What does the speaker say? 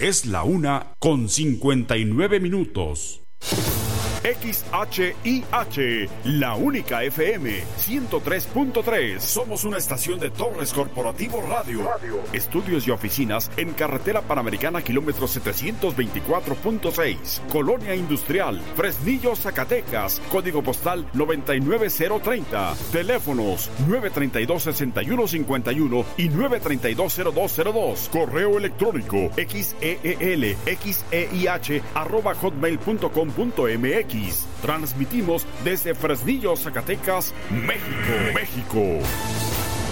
Es la 1:59. XHIH, la única FM 103.3. Somos una estación de Torres Corporativo Radio. Estudios y oficinas en Carretera Panamericana, kilómetro 724.6. Colonia Industrial, Fresnillo, Zacatecas. Código postal 99030. Teléfonos 932-6151 y 932-0202. Correo electrónico xeelxeih@hotmail.com.mx. Transmitimos desde Fresnillo, Zacatecas, México.